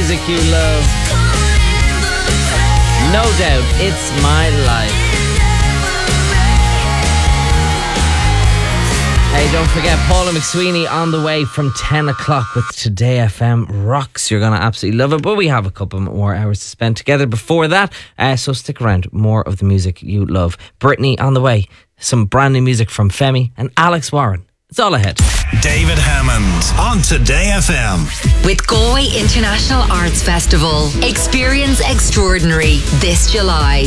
music you love. No doubt, it's my life. Hey, don't forget Paula McSweeney on the way from 10 o'clock with Today FM Rocks. You're going to absolutely love it. But we have a couple more hours to spend together before that. So stick around. More of the music you love. Brittany on the way. Some brand new music from Femi and Alex Warren. It's all ahead. David Hammond on Today FM. With Galway International Arts Festival. Experience extraordinary this July.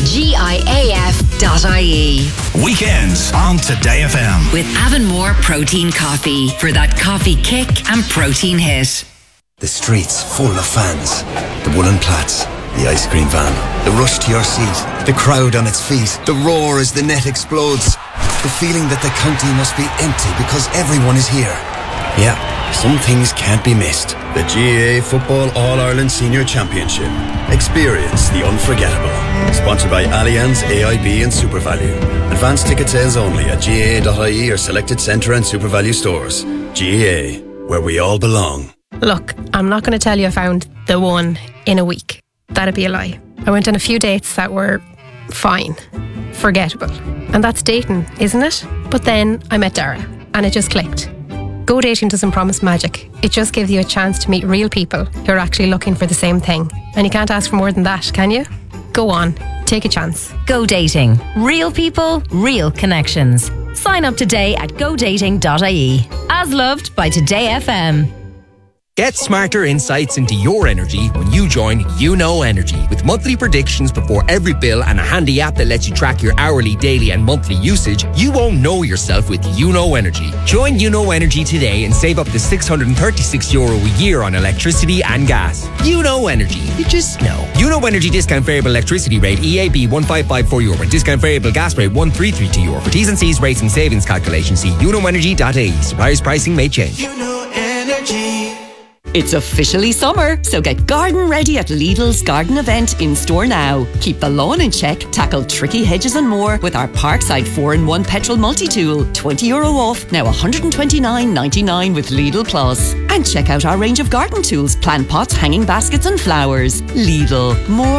GIAF.ie. Weekends on Today FM. With Avonmore Protein Coffee for that coffee kick and protein hit. The streets full of fans. The woolen plats. The ice cream van. The rush to your seat. The crowd on its feet. The roar as the net explodes. The feeling that the county must be empty because everyone is here. Yeah, some things can't be missed. The GAA Football All-Ireland Senior Championship. Experience the unforgettable. Sponsored by Allianz, AIB and SuperValu. Advanced ticket sales only at GAA.ie or selected Centre and SuperValu stores. GAA, where we all belong. Look, I'm not going to tell you I found the one in a week. That'd be a lie. I went on a few dates that were fine, forgettable. And that's dating, isn't it? But then I met Dara and it just clicked. Go dating doesn't promise magic. It just gives you a chance to meet real people who are actually looking for the same thing. And you can't ask for more than that, can you? Go on, take a chance. Go dating. Real people, real connections. Sign up today at godating.ie. As loved by Today FM. Get smarter insights into your energy when you join YouKnow Energy. With monthly predictions before every bill and a handy app that lets you track your hourly, daily and monthly usage, you won't know yourself with YouKnow Energy. Join YouKnow Energy today and save up to €636 a year on electricity and gas. YouKnow Energy. You just know. YouKnow Energy discount variable electricity rate EAB €1554 and discount variable gas rate €1332. For T's and C's rates and savings calculations, see YouKnowEnergy.ie. Suppliers pricing may change. YouKnow Energy. It's officially summer, so get garden ready at Lidl's garden event in store now. Keep the lawn in check, tackle tricky hedges and more with our Parkside 4-in-1 petrol multi-tool. €20 off, now $129.99 with Lidl Plus. And check out our range of garden tools, plant pots, hanging baskets and flowers. Lidl, more